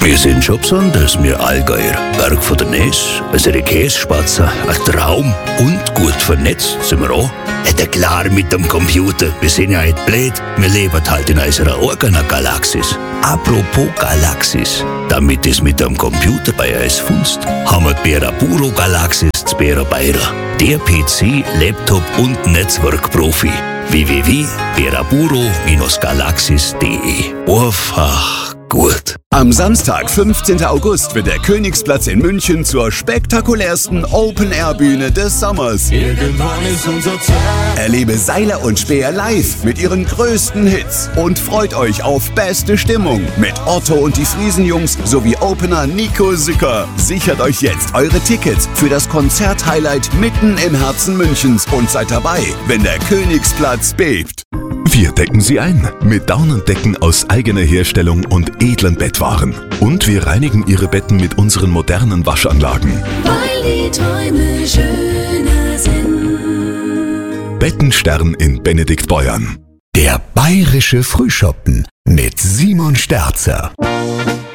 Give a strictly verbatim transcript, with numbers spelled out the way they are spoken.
Wir sind schon besonders, wir Allgäuer. Berg von der Ness, unsere Kässpatzen, ein Traum und gut vernetzt sind wir auch. Ja, klar mit dem Computer, wir sind ja nicht blöd, wir leben halt in unserer eigenen Galaxis. Apropos Galaxis, damit es mit dem Computer bei uns funzt, haben wir die Beraburo Galaxis zu Berabeira. Der P C, Laptop und Netzwerkprofi. w w w punkt beraburo Galaxis punkt de. Einfach gut. Am Samstag, fünfzehnten August, wird der Königsplatz in München zur spektakulärsten Open-Air-Bühne des Sommers. Irgendwann ist unser Zeit. Erlebe Seiler und Speer live mit ihren größten Hits und freut euch auf beste Stimmung mit Otto und die Friesenjungs sowie Opener Nico Sücker. Sichert euch jetzt eure Tickets für das Konzert-Highlight mitten im Herzen Münchens und seid dabei, wenn der Königsplatz bebt. Wir decken Sie ein mit Daunendecken aus eigener Herstellung und edlen Bettwaren. Und wir reinigen Ihre Betten mit unseren modernen Waschanlagen. Weil die Träume schöner sind. Bettenstern in Benediktbeuern. Der bayerische Frühschoppen mit Simon Sterzer.